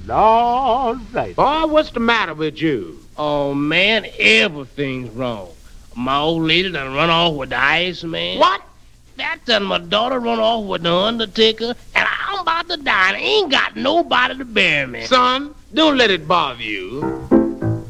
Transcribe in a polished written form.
Lord bless. Boy, what's the matter with you? Oh, man, everything's wrong. My old lady done run off with the ice man. What? That done my daughter run off with the undertaker, and I'm about to die and ain't got nobody to bury me. Son, don't let it bother you.